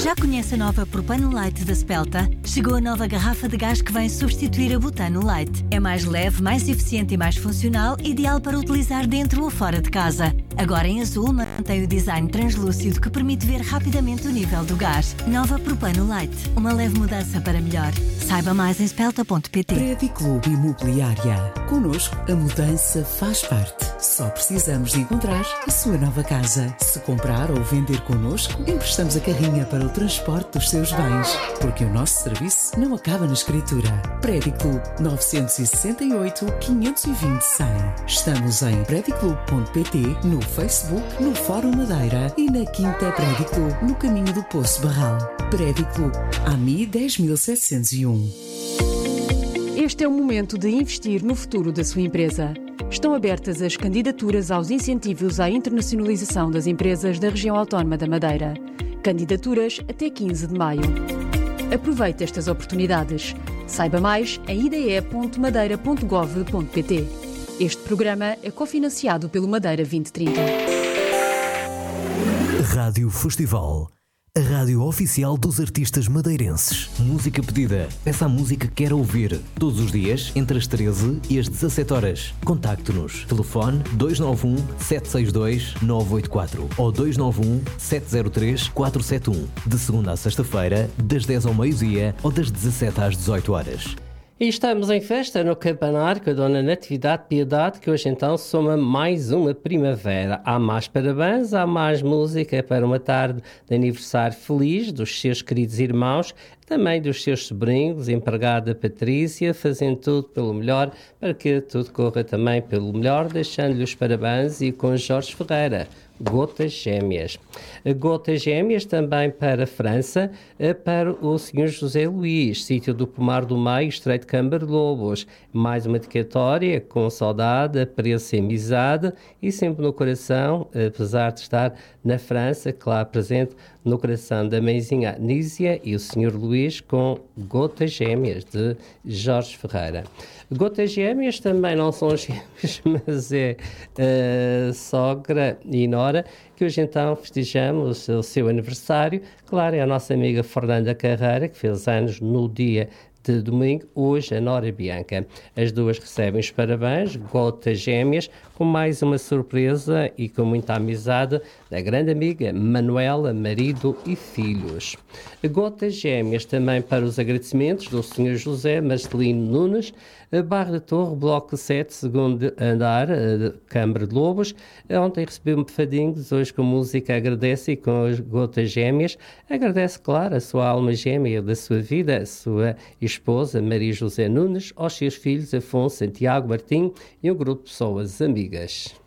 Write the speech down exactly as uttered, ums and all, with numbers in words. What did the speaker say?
Já conhece a nova Propano Light da Spelta? Chegou a nova garrafa de gás que vem substituir a Butano Light. É mais leve, mais eficiente e mais funcional, ideal para utilizar dentro ou fora de casa. Agora em azul, mantém o design translúcido que permite ver rapidamente o nível do gás. Nova Propano Light, uma leve mudança para melhor. Saiba mais em spelta ponto pt. Prédio Clube Imobiliária. Connosco, a mudança faz parte. Só precisamos de encontrar a sua nova casa. Se comprar ou vender connosco, emprestamos a carrinha para o transporte dos seus bens. Porque o nosso serviço não acaba na escritura. Prédio Clube nove seis oito, cinco dois zero, cem. Estamos em prédio clube ponto pt, no Facebook, no Fórum Madeira e na Quinta Prédio Clube, no caminho do Poço Barral. Prédio Clube, A M I dez mil setecentos e um. Este é o momento de investir no futuro da sua empresa. Estão abertas as candidaturas aos incentivos à internacionalização das empresas da região autónoma da Madeira. Candidaturas até quinze de maio. Aproveite estas oportunidades. Saiba mais em i d e ponto madeira ponto gov ponto pt. Este programa é cofinanciado pelo Madeira vinte trinta. Rádio Festival. A rádio oficial dos artistas madeirenses. Música pedida. Peça a música que quer ouvir. Todos os dias, entre as treze e as dezassete horas. Contacte-nos. Telefone dois nove um, sete seis dois, nove oito quatro ou dois nove um, sete zero três, quatro sete um. De segunda a sexta-feira, das dez ao meio-dia ou das dezassete às dezoito horas. E estamos em festa no Campanar com a Dona Natividade Piedade, que hoje então soma mais uma primavera. Há mais parabéns, há mais música para uma tarde de aniversário feliz dos seus queridos irmãos, também dos seus sobrinhos, empregada Patrícia, fazendo tudo pelo melhor, para que tudo corra também pelo melhor, deixando-lhe os parabéns e com Jorge Ferreira. Gotas Gêmeas. Gotas Gêmeas também para a França, para o senhor José Luís, sítio do Pomar do Meio, Estreito de Câmara de Lobos. Mais uma dedicatória com saudade, apreço e amizade e sempre no coração, apesar de estar na França, claro, presente no coração da mãezinha Nísia e o senhor Luís com Gotas Gêmeas, de Jorge Ferreira. Gotas Gêmeas também não são gêmeas, mas é uh, sogra e nora, que hoje então festejamos o seu aniversário. Claro, é a nossa amiga Fernanda Carreira, que fez anos no dia de domingo, hoje a Nora Bianca. As duas recebem os parabéns, Gotas Gêmeas, com mais uma surpresa e com muita amizade da grande amiga Manuela, marido e filhos. Gotas Gêmeas também para os agradecimentos do senhor José Marcelino Nunes, Barra da Torre, Bloco sete, segundo andar, Câmara de Lobos. Ontem recebeu um befadinho, hoje com música agradece e com as Gotas Gêmeas. Agradece, claro, a sua alma gêmea da sua vida, a sua esposa Maria José Nunes, aos seus filhos Afonso, Santiago, Martim e um grupo de pessoas amigas.